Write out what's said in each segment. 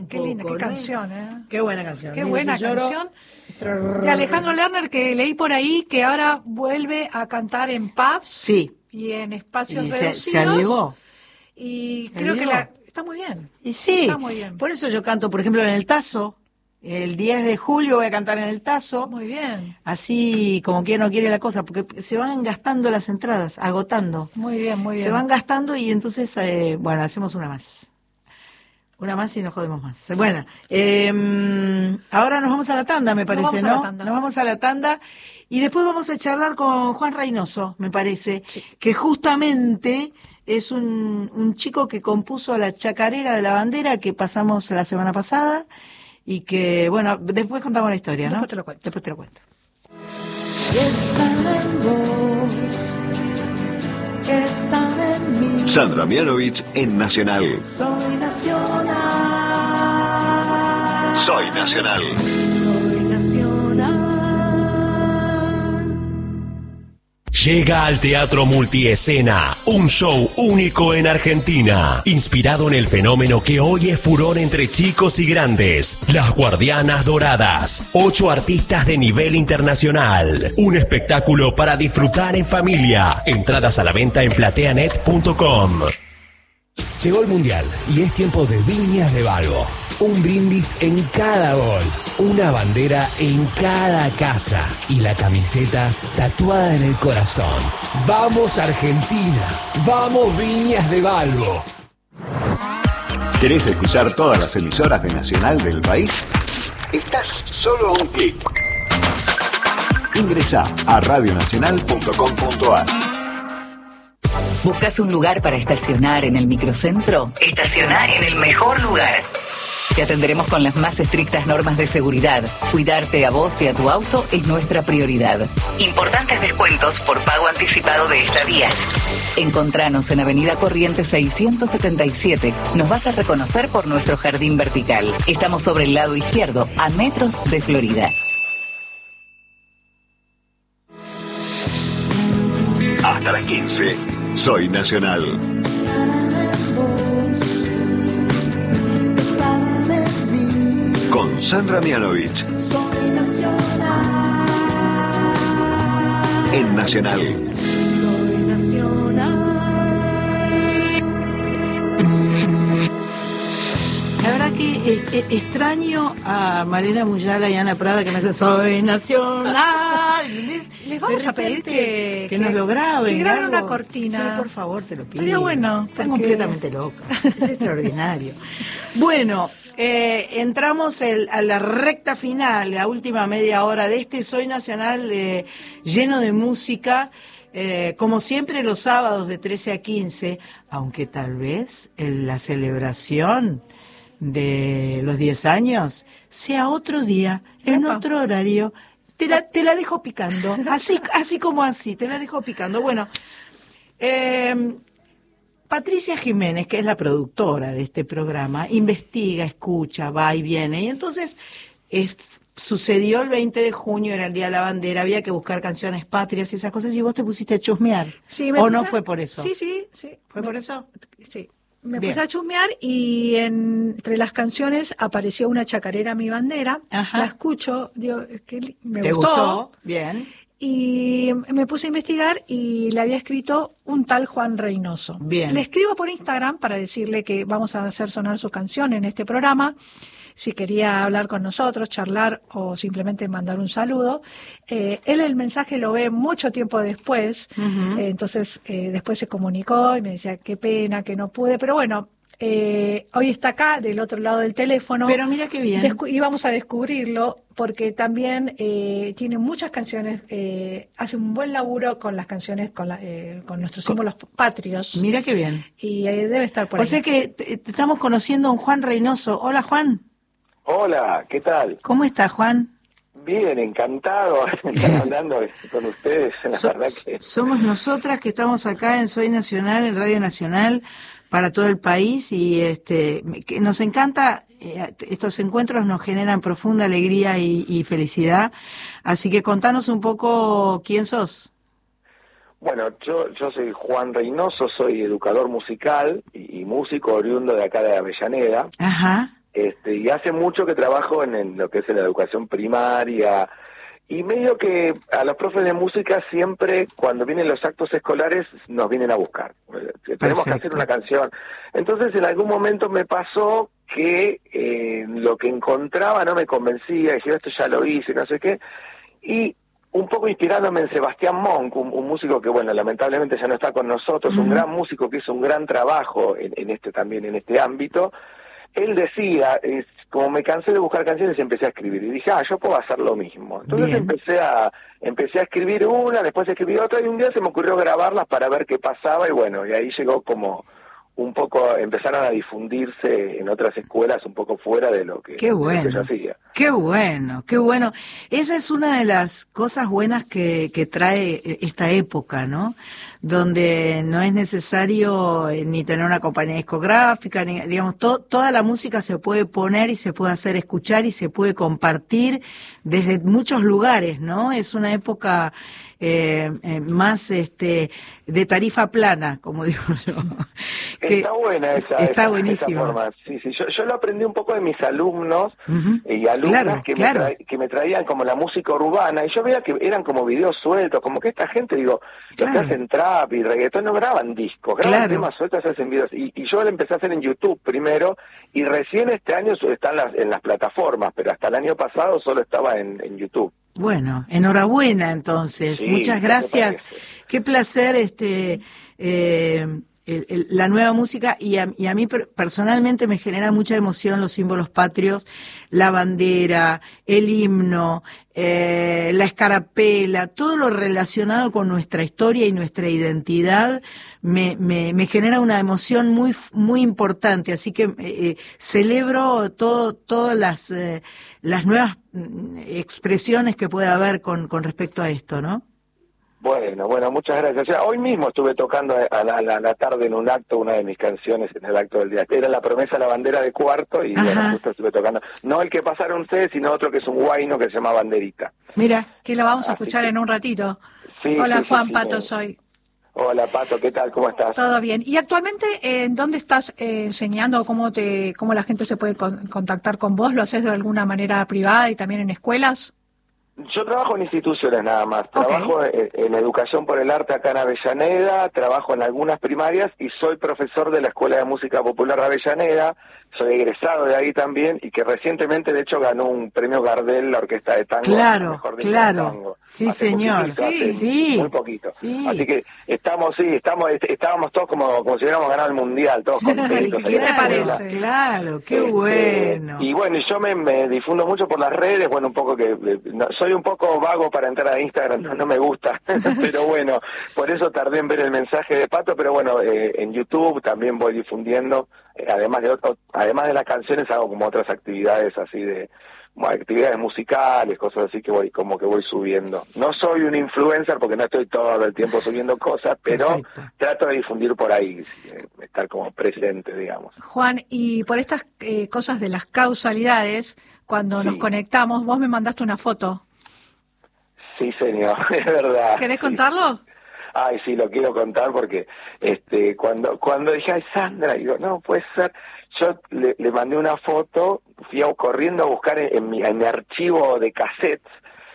Qué linda, qué canción, ¿eh? Qué buena canción. Qué Mira, buena si lloro, canción. De Alejandro Lerner, que leí por ahí que ahora vuelve a cantar en pubs. Sí. Y en espacios Y reducidos. se avivó. Y ¿Se creo que avivó? está muy bien. Y sí, Está muy bien. por eso yo canto, por ejemplo, en el Tazo. El 10 de julio voy a cantar en el Tazo. Muy bien. Así como quien no quiere la cosa, porque se van gastando las entradas, agotando. Muy bien, muy bien. Se van gastando y entonces, bueno, hacemos una más. Una más y nos jodemos más. Bueno, ahora nos vamos a la tanda, me parece, ¿no? Nos vamos a la tanda y después vamos a charlar con Juan Reynoso, me parece, sí, que justamente es un chico que compuso la chacarera de la bandera que pasamos la semana pasada y que, bueno, después contamos la historia, ¿no? Después te lo cuento. Después te lo cuento. Está en mí. Sandra Mianovich en Nacional. Soy nacional. Soy Nacional. Soy nacional. Llega al Teatro Multiescena, un show único en Argentina, inspirado en el fenómeno que hoy es furor entre chicos y grandes, Las Guardianas Doradas, 8 artistas de nivel internacional, un espectáculo para disfrutar en familia, entradas a la venta en plateanet.com. Llegó el Mundial y es tiempo de Viñas de Balbo. Un brindis en cada gol, una bandera en cada casa y la camiseta tatuada en el corazón. ¡Vamos Argentina! ¡Vamos Viñas de Balbo! ¿Querés escuchar todas las emisoras de Nacional del país? Estás solo a un clic. Ingresá a radionacional.com.ar. ¿Buscas un lugar para estacionar en el microcentro? Estaciona en el mejor lugar. Te atenderemos con las más estrictas normas de seguridad. Cuidarte a vos y a tu auto es nuestra prioridad. Importantes descuentos por pago anticipado de estadías. Encontranos en Avenida Corrientes 677. Nos vas a reconocer por nuestro jardín vertical. Estamos sobre el lado izquierdo, a metros de Florida. Hasta las 15. Soy Nacional. Con Sandra Mianovich. Soy nacional. En Nacional. Soy nacional. La verdad que extraño a Marina Muyala y Ana Prada que me dicen soy nacional. Les vamos a pedir que nos lo graben. Que graben algo. una cortina. Sí, por favor, te lo pido. Sería bueno. Están completamente locas. Es extraordinario. Bueno, entramos a la recta final, la última media hora de este Soy Nacional lleno de música. Como siempre los sábados de 13 a 15, aunque tal vez la celebración de los 10 años sea otro día, en otro horario. Te la dejo picando, así como así, te la dejo picando. Bueno, Patricia Jiménez, que es la productora de este programa, investiga, escucha, va y viene, y entonces sucedió el 20 de junio, era el Día de la Bandera, había que buscar canciones patrias y esas cosas, y vos te pusiste a chusmear. Sí, ¿O no fue por eso? Sí. ¿Fue por eso? Sí. Me puse a chusmear y entre las canciones apareció una chacarera Mi Bandera. Ajá. La escucho, digo, que me gustó. Bien. Y me puse a investigar y le había escrito un tal Juan Reynoso. Bien. Le escribo por Instagram para decirle que vamos a hacer sonar su canción en este programa. Si quería hablar con nosotros, charlar o simplemente mandar un saludo. Él el mensaje lo ve mucho tiempo después, entonces después se comunicó y me decía qué pena que no pude, pero bueno, hoy está acá del otro lado del teléfono. Pero mira qué bien. Y vamos a descubrirlo porque también tiene muchas canciones, hace un buen laburo con las canciones, con nuestros símbolos patrios. Mira qué bien. Y debe estar por ahí. O sea que te estamos conociendo a un Juan Reynoso. Hola, Juan. Hola, ¿qué tal? ¿Cómo está, Juan? Bien, encantado de estar hablando con ustedes. La verdad que somos nosotras que estamos acá en Soy Nacional, en Radio Nacional, para todo el país, y que nos encanta, estos encuentros nos generan profunda alegría y felicidad. Así que contanos un poco quién sos. Bueno, yo soy Juan Reynoso, soy educador musical y músico oriundo de acá de Avellaneda. Ajá. y hace mucho que trabajo en lo que es la educación primaria, y medio que a los profes de música siempre, cuando vienen los actos escolares, nos vienen a buscar. Tenemos que hacer una canción. Entonces, en algún momento me pasó que lo que encontraba no me convencía, dije, esto ya lo hice, no sé qué, y un poco inspirándome en Sebastián Monk, un músico que, bueno, lamentablemente ya no está con nosotros, un gran músico que hizo un gran trabajo en este ámbito. Él decía, como me cansé de buscar canciones, empecé a escribir. Y dije, yo puedo hacer lo mismo. Entonces empecé a escribir una, después escribí otra, y un día se me ocurrió grabarlas para ver qué pasaba, y bueno, y ahí llegó como un poco, empezaron a difundirse en otras escuelas un poco fuera de lo que, yo hacía. Qué bueno, qué bueno. Esa es una de las cosas buenas que trae esta época, ¿no? Donde no es necesario ni tener una compañía discográfica, ni, digamos, toda la música se puede poner y se puede hacer escuchar y se puede compartir desde muchos lugares, ¿no? Es una época más de tarifa plana, como digo yo. Está buena está buenísima. Esa forma. Sí, yo lo aprendí un poco de mis alumnos y alumnas que me traían como la música urbana, y yo veía que eran como videos sueltos, como que esta gente, digo, los que hacen trap y reggaetón no graban discos, graban temas sueltos, hacen videos, y yo lo empecé a hacer en YouTube primero, y recién este año está en las plataformas, pero hasta el año pasado solo estaba en YouTube. Bueno, enhorabuena entonces, sí, muchas gracias, qué placer la nueva música, y a mí personalmente me genera mucha emoción los símbolos patrios, la bandera, el himno, la escarapela, todo lo relacionado con nuestra historia y nuestra identidad me genera una emoción muy muy importante, así que celebro todas las nuevas expresiones que pueda haber con respecto a esto, ¿no? Bueno, muchas gracias. O sea, hoy mismo estuve tocando a la tarde en un acto, una de mis canciones en el acto del día. Era La Promesa a la Bandera de Cuarto, y bueno, justo estuve tocando. No el que pasaron ustedes, sino otro que es un guayno que se llama Banderita. Mira, que lo vamos a escuchar en un ratito. Sí, Hola, Juan, sí, Pato soy. Hola, Pato, ¿qué tal? ¿Cómo estás? Todo bien. ¿Y actualmente dónde estás enseñando? ¿Cómo la gente se puede contactar con vos? ¿Lo haces de alguna manera privada y también en escuelas? Yo trabajo en instituciones nada más, trabajo en Educación por el Arte acá en Avellaneda, trabajo en algunas primarias y soy profesor de la Escuela de Música Popular de Avellaneda, soy egresado de ahí también, y que recientemente de hecho ganó un premio Gardel, la Orquesta de Tango. Claro, Tango. Sí, señor, muy poquito. Sí. Así que estábamos todos como si hubiéramos ganado el Mundial, todos contentos. ¿Qué te parece? Claro, qué bueno. Y bueno, yo me difundo mucho por las redes, bueno, un poco soy un poco vago para entrar a Instagram, no me gusta, pero bueno, por eso tardé en ver el mensaje de Pato, pero bueno, en YouTube también voy difundiendo, además de las canciones hago como otras actividades así actividades musicales, cosas así que voy subiendo. No soy un influencer porque no estoy todo el tiempo subiendo cosas, pero trato de difundir por ahí, estar como presente, digamos. Juan, y por estas cosas de las causalidades, cuando nos conectamos, vos me mandaste una foto. Sí, señor, es verdad. ¿Querés contarlo? Ay, sí, lo quiero contar porque cuando dije, ay, Sandra, digo, no, puede ser. Yo le mandé una foto, fui corriendo a buscar en mi archivo de cassettes,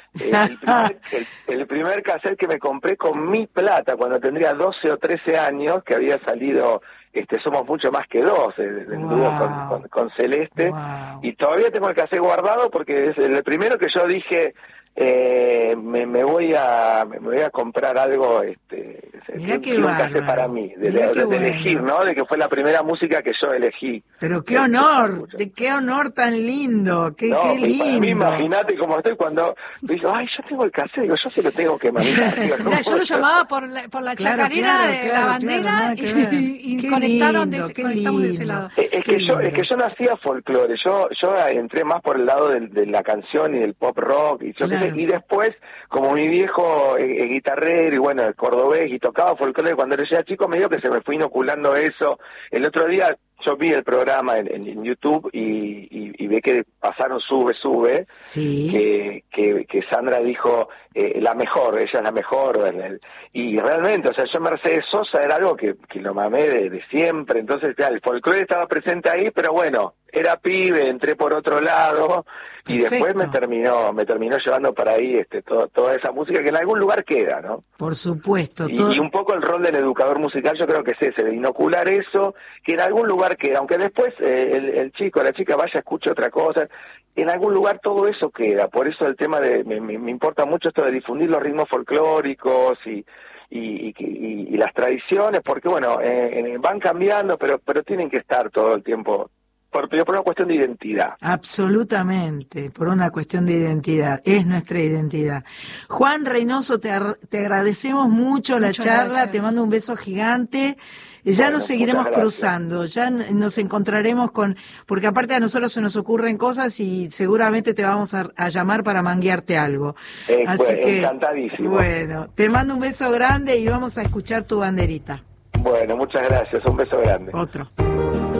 el primer cassette que me compré con mi plata cuando tendría 12 o 13 años, que había salido Somos Mucho Más que Dos, del dúo con Celeste, y todavía tengo el cassette guardado porque es el primero que yo dije, me voy a comprar algo que nunca hace para mí, de elegir, ¿no? De que fue la primera música que yo elegí. Pero qué honor, qué honor tan lindo, qué lindo. Para mí, imagínate cómo estoy cuando digo, ay, yo tengo el cassette, digo, yo se lo tengo que mandar. Mira, yo lo llamaba por la chacarera de la bandera y conectamos de ese lado. Es que yo no hacía folclore, yo entré más por el lado de la canción y del pop rock, y después, como mi viejo es guitarrero y bueno, el cordobés, y tocaba folclore cuando yo era chico, medio que se me fue inoculando eso. El otro día yo vi el programa en YouTube y ve que pasaron Sube, que Sandra dijo la mejor, ella es la mejor, y realmente, o sea, yo Mercedes Sosa era algo que lo mamé de siempre, entonces el folclore estaba presente ahí, pero bueno, era pibe, entré por otro lado y Perfecto. después me terminó llevando para ahí toda esa música que en algún lugar queda, ¿no? Por supuesto. Y un poco el rol del educador musical yo creo que es ese, de inocular eso, que en algún lugar queda, aunque después el chico o la chica vaya, escuche otra cosa, en algún lugar todo eso queda. Por eso el tema me importa mucho esto de difundir los ritmos folclóricos y las tradiciones, porque bueno, van cambiando, pero tienen que estar todo el tiempo, por una cuestión de identidad. Absolutamente, por una cuestión de identidad, es nuestra identidad. Juan Reynoso, te agradecemos mucho la Muchas charla, gracias. te mando un beso gigante. Ya Bueno, nos seguiremos muchas gracias. cruzando, ya nos encontraremos porque aparte a nosotros se nos ocurren cosas y seguramente te vamos a llamar para manguearte algo. Así Pues, que, encantadísimo. bueno, te mando un beso grande y vamos a escuchar tu banderita. Bueno, muchas gracias, un beso grande. Otro.